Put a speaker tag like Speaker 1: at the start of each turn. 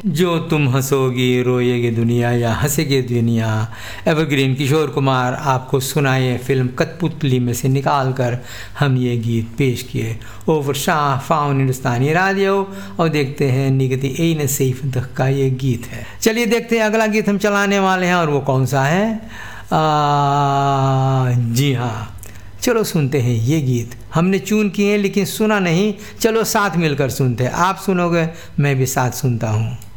Speaker 1: जो तुम हंसोगी रोएगी दुनिया या हंसेगी दुनिया, एवरग्रीन किशोर कुमार आपको सुनाए फिल्म कठपुतली में से निकाल कर हम ये गीत पेश किए ओवर शाह फाउन हिंदुस्तानी रेडियो। और देखते हैं निगति ए नसीफ तक का ये गीत है। चलिए देखते हैं अगला गीत हम चलाने वाले हैं और वो कौन सा है। जी हाँ, चलो सुनते हैं ये गीत। हमने चून किए लेकिन सुना नहीं, चलो साथ मिलकर सुनते हैं। आप सुनोगे मैं भी साथ सुनता हूँ।